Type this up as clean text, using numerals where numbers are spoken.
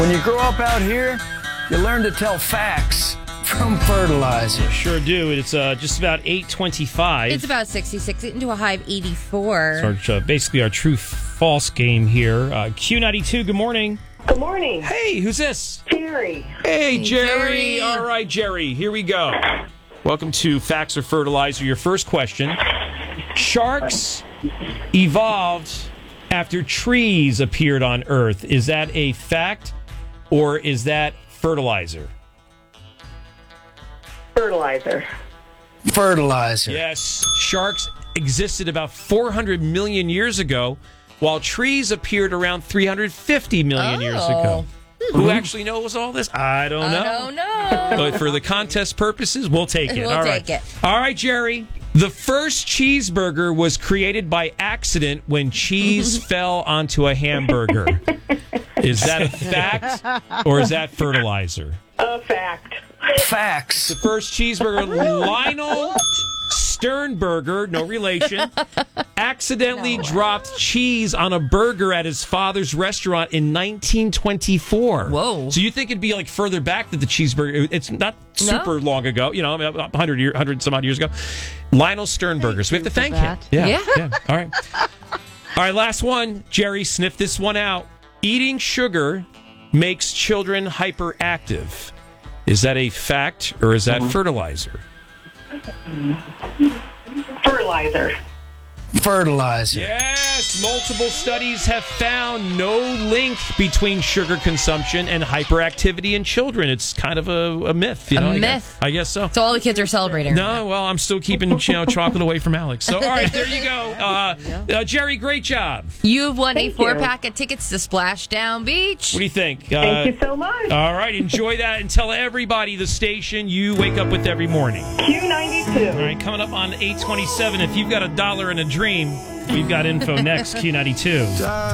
When you grow up out here, you learn to tell facts from fertilizer. Sure do. It's just about 8:25. It's about 66 into a high of 84. So basically our true-false game here. Q92, good morning. Good morning. Hey, who's this? Jerry. Hey, Jerry. Jerry. All right, Jerry, here we go. Welcome to Facts or Fertilizer. Your first question. Sharks evolved after trees appeared on Earth. Is that a fact or is that fertilizer? Fertilizer. Fertilizer. Yes, sharks existed about 400 million years ago, while trees appeared around 350 million years ago. Who actually knows all this? I don't know. I don't know. But for the contest purposes, we'll take it. We'll All take right. it. All right, Jerry. The first cheeseburger was created by accident when cheese fell onto a hamburger. Is that a fact or is that fertilizer? A fact. Facts. The first cheeseburger, Lionel Sternberger, no relation, accidentally dropped cheese on a burger at his father's restaurant in 1924. Whoa. So you think it'd be like further back that the cheeseburger, it's not super long ago, 100 some odd years ago. Lionel Sternberger. So we have to thank him. Yeah. All right. All right, last one. Jerry, sniff this one out. Eating sugar makes children hyperactive. Is that a fact or is that fertilizer? Fertilizer. Fertilizer. Yes, multiple studies have found no link between sugar consumption and hyperactivity in children. It's kind of a myth. A myth. I guess so. So all the kids are celebrating. No, well, I'm still keeping chocolate away from Alex. So, all right, there you go. Jerry, great job. You've won Thank a 4 you. pack of tickets to Splashdown Beach. What do you think? Thank you so much. All right, enjoy that and tell everybody the station you wake up with every morning. Q92. All right, coming up on 8:27, if you've got $1 and a dream, we've got info next, Q92.